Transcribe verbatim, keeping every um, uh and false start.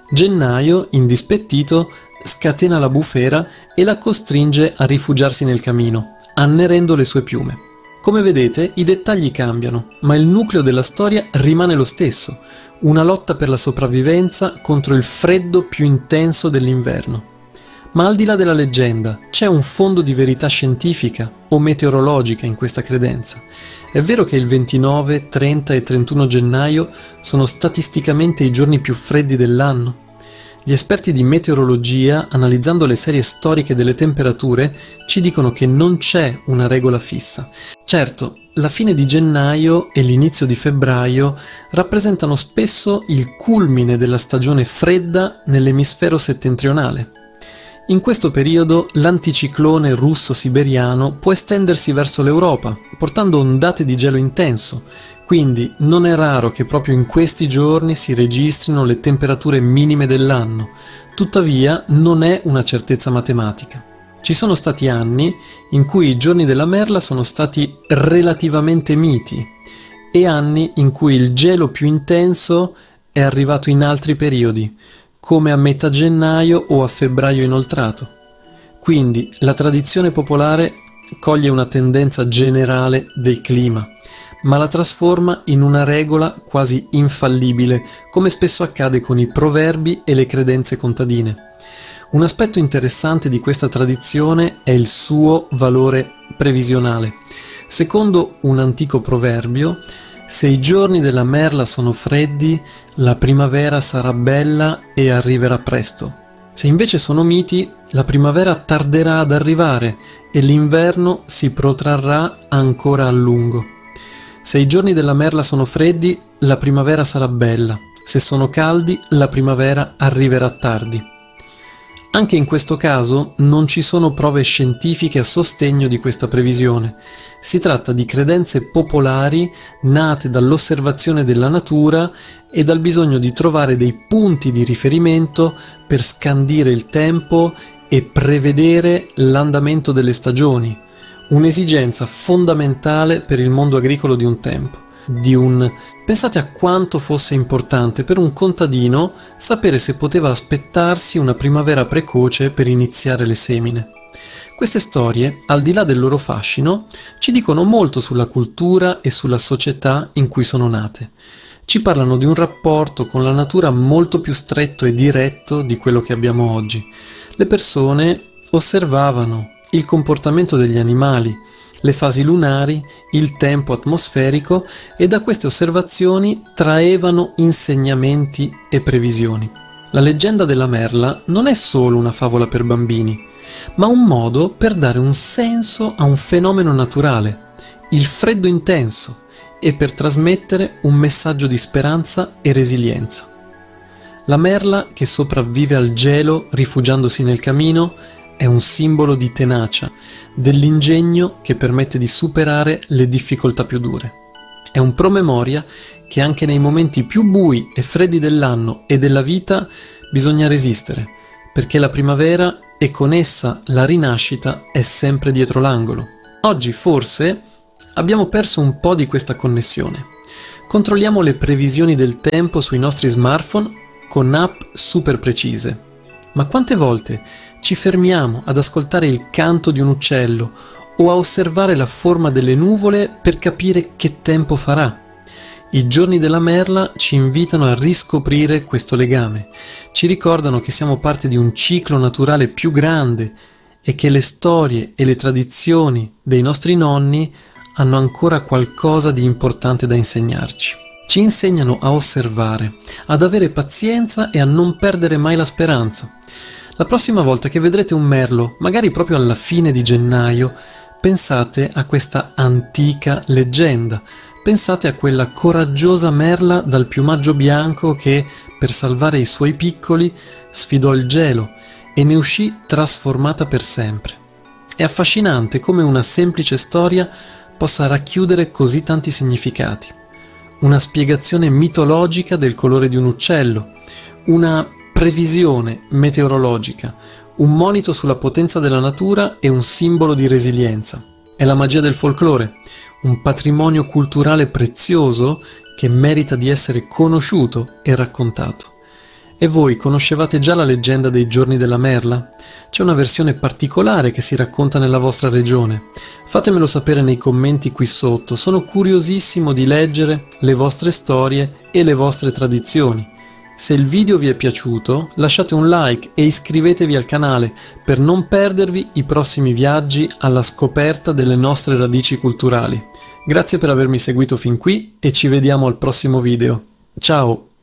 Gennaio, indispettito, scatena la bufera e la costringe a rifugiarsi nel camino, annerendo le sue piume. Come vedete, i dettagli cambiano, ma il nucleo della storia rimane lo stesso, una lotta per la sopravvivenza contro il freddo più intenso dell'inverno. Ma al di là della leggenda, c'è un fondo di verità scientifica o meteorologica in questa credenza. È vero che il ventinove, trenta e trentuno gennaio sono statisticamente i giorni più freddi dell'anno. Gli esperti di meteorologia, analizzando le serie storiche delle temperature, ci dicono che non c'è una regola fissa. Certo, la fine di gennaio e l'inizio di febbraio rappresentano spesso il culmine della stagione fredda nell'emisfero settentrionale. In questo periodo l'anticiclone russo-siberiano può estendersi verso l'Europa, portando ondate di gelo intenso, quindi non è raro che proprio in questi giorni si registrino le temperature minime dell'anno. Tuttavia non è una certezza matematica. Ci sono stati anni in cui i giorni della merla sono stati relativamente miti e anni in cui il gelo più intenso è arrivato in altri periodi, come a metà gennaio o a febbraio inoltrato. Quindi la tradizione popolare coglie una tendenza generale del clima, ma la trasforma in una regola quasi infallibile, come spesso accade con i proverbi e le credenze contadine. Un aspetto interessante di questa tradizione è il suo valore previsionale. Secondo un antico proverbio, se i giorni della merla sono freddi, la primavera sarà bella e arriverà presto. Se invece sono miti, la primavera tarderà ad arrivare e l'inverno si protrarrà ancora a lungo. Se i giorni della merla sono freddi, la primavera sarà bella. Se sono caldi, la primavera arriverà tardi. Anche in questo caso non ci sono prove scientifiche a sostegno di questa previsione. Si tratta di credenze popolari nate dall'osservazione della natura e dal bisogno di trovare dei punti di riferimento per scandire il tempo e prevedere l'andamento delle stagioni, un'esigenza fondamentale per il mondo agricolo di un tempo. Di un... Pensate a quanto fosse importante per un contadino sapere se poteva aspettarsi una primavera precoce per iniziare le semine. Queste storie, al di là del loro fascino, ci dicono molto sulla cultura e sulla società in cui sono nate. Ci parlano di un rapporto con la natura molto più stretto e diretto di quello che abbiamo oggi. Le persone osservavano il comportamento degli animali, le fasi lunari, il tempo atmosferico e da queste osservazioni traevano insegnamenti e previsioni. La leggenda della merla non è solo una favola per bambini, ma un modo per dare un senso a un fenomeno naturale, il freddo intenso, e per trasmettere un messaggio di speranza e resilienza. La merla, che sopravvive al gelo rifugiandosi nel camino, è un simbolo di tenacia, dell'ingegno che permette di superare le difficoltà più dure. È un promemoria che anche nei momenti più bui e freddi dell'anno e della vita bisogna resistere, perché la primavera e con essa la rinascita è sempre dietro l'angolo. Oggi forse abbiamo perso un po' di questa connessione. Controlliamo le previsioni del tempo sui nostri smartphone con app super precise. Ma quante volte ci fermiamo ad ascoltare il canto di un uccello o a osservare la forma delle nuvole per capire che tempo farà? I giorni della merla ci invitano a riscoprire questo legame, ci ricordano che siamo parte di un ciclo naturale più grande e che le storie e le tradizioni dei nostri nonni hanno ancora qualcosa di importante da insegnarci. Ci insegnano a osservare, ad avere pazienza e a non perdere mai la speranza. La prossima volta che vedrete un merlo, magari proprio alla fine di gennaio, pensate a questa antica leggenda. Pensate a quella coraggiosa merla dal piumaggio bianco che, per salvare i suoi piccoli, sfidò il gelo e ne uscì trasformata per sempre. È affascinante come una semplice storia possa racchiudere così tanti significati. Una spiegazione mitologica del colore di un uccello, una previsione meteorologica, un monito sulla potenza della natura e un simbolo di resilienza. È la magia del folklore, un patrimonio culturale prezioso che merita di essere conosciuto e raccontato. E voi conoscevate già la leggenda dei Giorni della Merla? C'è una versione particolare che si racconta nella vostra regione? Fatemelo sapere nei commenti qui sotto, sono curiosissimo di leggere le vostre storie e le vostre tradizioni. Se il video vi è piaciuto, lasciate un like e iscrivetevi al canale per non perdervi i prossimi viaggi alla scoperta delle nostre radici culturali. Grazie per avermi seguito fin qui e ci vediamo al prossimo video. Ciao!